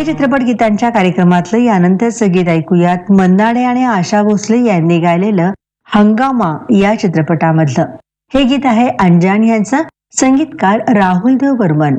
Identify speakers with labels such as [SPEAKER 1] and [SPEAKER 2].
[SPEAKER 1] चित्रपट गीतांच्या कार्यक्रमातलं यानंतरचं गीत ऐकूयात. मंदाडे आणि आशा भोसले यांनी गायलेलं हंगामा या चित्रपटामधलं. हे गीत आहे अंजान यांचं, संगीतकार राहुल देव बर्मन.